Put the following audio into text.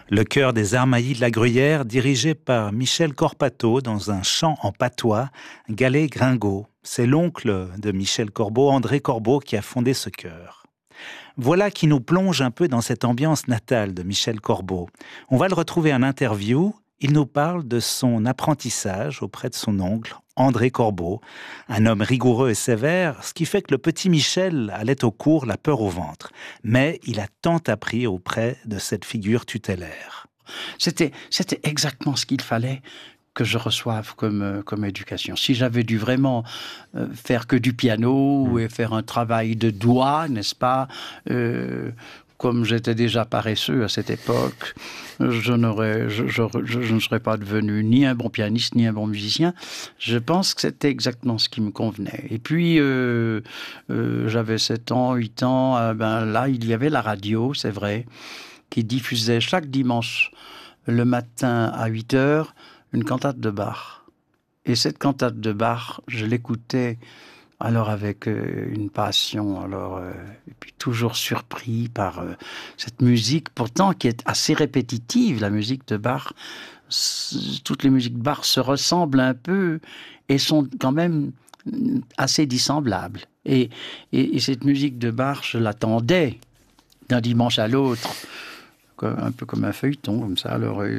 Le chœur des Armaillis de la Gruyère, dirigé par Michel Corpato dans un chant en patois, Galet Gringot. C'est l'oncle de Michel Corbeau, André Corbeau, qui a fondé ce chœur. Voilà qui nous plonge un peu dans cette ambiance natale de Michel Corbeau. On va le retrouver en interview. Il nous parle de son apprentissage auprès de son oncle, André Corbeau, un homme rigoureux et sévère, ce qui fait que le petit Michel allait au cours la peur au ventre. Mais il a tant appris auprès de cette figure tutélaire. C'était exactement ce qu'il fallait que je reçoive comme éducation. Si j'avais dû vraiment faire que du piano et faire un travail de doigts, n'est-ce pas, comme j'étais déjà paresseux à cette époque, je ne serais pas devenu ni un bon pianiste, ni un bon musicien. Je pense que c'était exactement ce qui me convenait. Et puis, j'avais 7 ans, 8 ans, là, il y avait la radio, c'est vrai, qui diffusait chaque dimanche, le matin à 8 heures, une cantate de Bach. Et cette cantate de Bach, je l'écoutais alors avec une passion, et puis toujours surpris par cette musique, pourtant qui est assez répétitive, la musique de Bach. Toutes les musiques de Bach se ressemblent un peu et sont quand même assez dissemblables. Et cette musique de Bach, je l'attendais d'un dimanche à l'autre, un peu comme un feuilleton, comme ça. Alors,